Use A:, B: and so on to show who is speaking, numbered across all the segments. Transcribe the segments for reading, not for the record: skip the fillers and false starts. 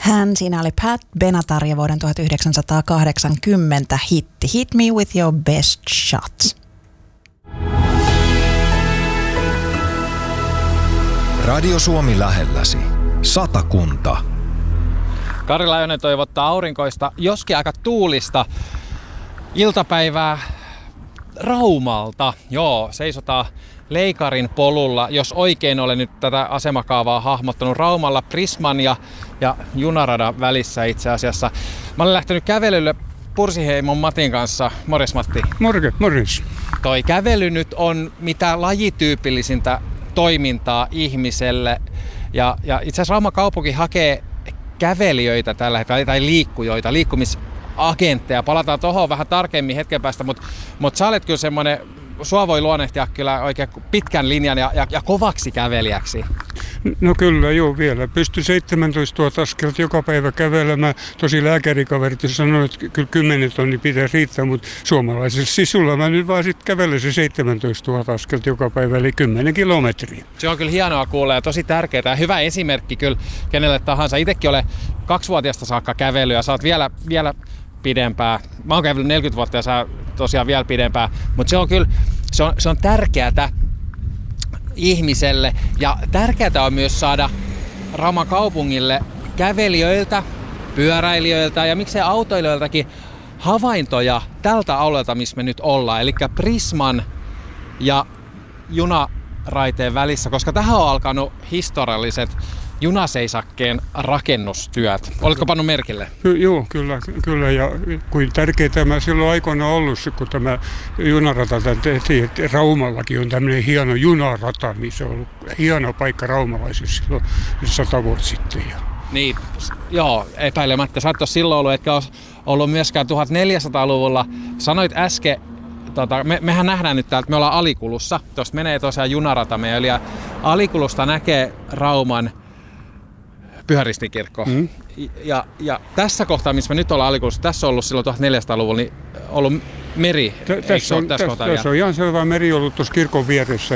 A: Siinä oli Pat Benatar ja vuoden 1980 hitti Hit Me With Your Best Shot.
B: Radio Suomi lähelläsi. Satakunta.
C: Kari Laihonen toivottaa aurinkoista, joskin aika tuulista iltapäivää Raumalta. Joo, seisotaan Leikarin polulla, jos oikein olen nyt tätä asemakaavaa hahmottanut, Raumalla Prisman ja junaradan välissä itse asiassa. Mä olen lähtenyt kävelylle Pursiheimon Matin kanssa. Morjes Matti.
D: Morjes.
C: Toi kävely nyt on mitä lajityypillisintä toimintaa ihmiselle. Ja itse asiassa Rauman kaupunki hakee kävelijöitä tällä hetkellä, tai liikkujoita, liikkumisagentteja. Palataan tuohon vähän tarkemmin hetken päästä, mutta sä olet kyllä semmoinen, sua voi luonnehtia kyllä oikein pitkän linjan ja kovaksi kävelijäksi.
D: No kyllä, joo vielä. Pystyn 17 000 askelta joka päivä kävelemään. Tosi lääkärikaverit sanoi, että kyllä 10 tonnia pitää riittää, mutta suomalaisella sisulla mä nyt vaan sitten kävelen se 17 000 askelta joka päivä, eli 10 kilometriä.
C: Se on kyllä hienoa kuulla ja tosi tärkeää ja hyvä esimerkki kyllä kenelle tahansa. Itsekin olen 2-vuotiaasta saakka kävellyt ja sä oot vielä pidempää. Mä oon kävellyt 40 vuotta ja sä tosiaan vielä pidempää, mutta se on kyllä se on tärkeää ihmiselle ja tärkeää on myös saada Rauman kaupungille kävelijöiltä, pyöräilijöiltä ja miksei autoilijoiltakin havaintoja tältä alueelta, missä me nyt ollaan, eli Prisman ja junaraiteen välissä, koska tähän on alkanut historialliset junaseisakkeen rakennustyöt. Oletko pannut merkille?
D: Joo, kyllä. Ja kuin tärkeää tämä silloin aikoina ollut, kun tämä junarata tehtiin, että Raumallakin on tämmöinen hieno junarata, niin se on ollut hieno paikka raumalaisissa silloin 100 vuotta sitten.
C: Niin, joo, epäilemättä. Sä et ole silloin ollut, etkä ole ollut myöskään 1400-luvulla. Sanoit äsken, mehän nähdään nyt täältä, me ollaan Alikulussa. Tuosta menee tosiaan junarata meidän yli ja Alikulusta näkee Rauman Pyhäristikirkko. Ja tässä kohtaa, missä me nyt ollaan Alikulussa, tässä on ollut silloin 1400-luvulla, niin ollut meri.
D: Tässä on ihan selvä meri ollut tuossa kirkon vieressä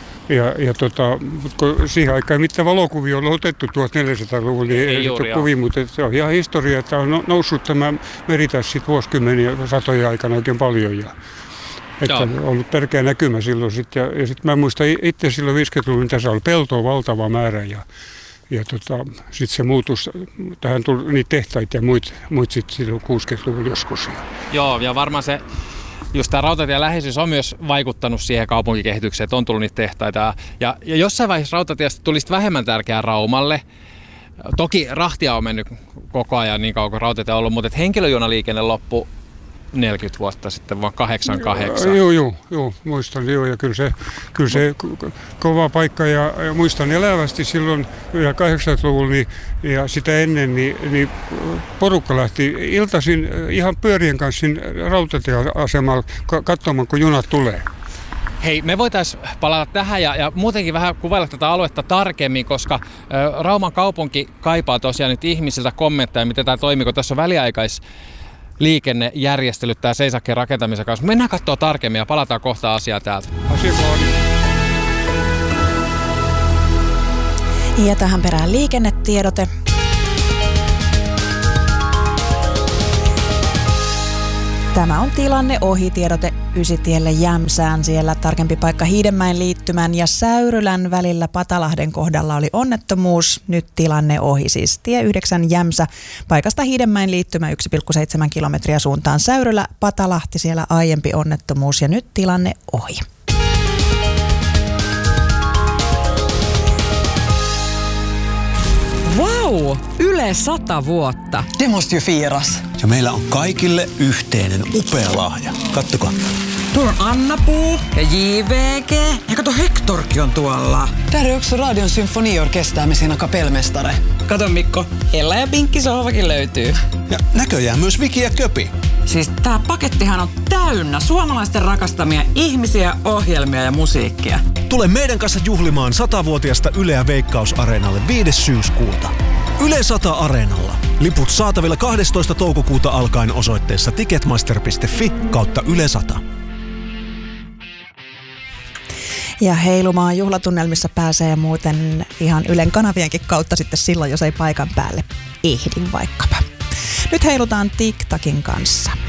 D: mutta siihen aikaan mitään valokuvia on otettu 1400-luvulla, niin ei ole kuvia, mutta se on ihan historia, että on noussut tämä meri tässä sit vuosikymmeniä, satoja aikana oikein paljon. Että on ollut tärkeä näkymä silloin sitten. Ja sitten mä muistan itse silloin 50-luvulla, mitä se oli peltoa valtava määrä. Ja sitten se muutus, tähän tuli niitä tehtaita ja muut sitten silloin 60-luvulla joskus.
C: Joo, ja varmaan se, just tämä rautatien läheisyys on myös vaikuttanut siihen kaupunkikehitykseen, että on tullut niitä tehtaita. Ja jossain vaiheessa rautatiestä tuli vähemmän tärkeää Raumalle. Toki rahtia on mennyt koko ajan niin kauan kuin rautatie on ollut, mutta henkilöjunaliikenne loppui 40 vuotta sitten, vaan 88.
D: Joo, muistan, ja kyllä se kova paikka, ja muistan elävästi silloin 80-luvulla ja sitä ennen, niin porukka lähti iltaisin ihan pyörien kanssa rautatieasemalla katsomaan, kun junat tulee.
C: Hei, me voitaisiin palata tähän ja muutenkin vähän kuvailla tätä aluetta tarkemmin, koska Rauman kaupunki kaipaa tosiaan nyt ihmisiltä kommentteja, miten tämä toimii, kun tässä on väliaikaisliikennejärjestelyt tämä seisakkeen rakentamisen kanssa. Mennään katsoa tarkemmin ja palataan kohta asiaa täältä.
A: Ja tähän perään liikennetiedote. Tämä on tilanne ohitiedote Ysitielle Jämsään. Siellä tarkempi paikka Hiidenmäen liittymän ja Säyrylän välillä Patalahden kohdalla oli onnettomuus. Nyt tilanne ohi, siis tie 9 Jämsä. Paikasta Hiidenmäen liittymä 1,7 kilometriä suuntaan Säyrylä, Patalahti, siellä aiempi onnettomuus ja nyt tilanne ohi.
E: Wow! Yle 100 vuotta.
F: Det måste ju firas. Ja meillä on kaikille yhteinen upea lahja. Kattokaa.
E: Tuolla on Anna-Puu ja JVG. Ja kato, Hectorkin on tuolla.
F: Där är också Radion symfoniorkester med sina kapellmästare.
E: Kato Mikko, Ella ja Pinkki sohvakin löytyy.
F: Ja näköjään myös Viki ja Köpi.
E: Siis tää pakettihan on täynnä suomalaisten rakastamia ihmisiä, ohjelmia ja musiikkia.
G: Tule meidän kanssa juhlimaan 100-vuotiasta Yleä Veikkaus-areenalle 5. syyskuuta. Yle 100 Areenalla. Liput saatavilla 12. toukokuuta alkaen osoitteessa ticketmaster.fi/Yle 100.
A: Ja heilumaan juhlatunnelmissa pääsee muuten ihan Ylen kanavienkin kautta sitten silloin, jos ei paikan päälle ehdin vaikkapa. Nyt heilutaan TikTokin kanssa.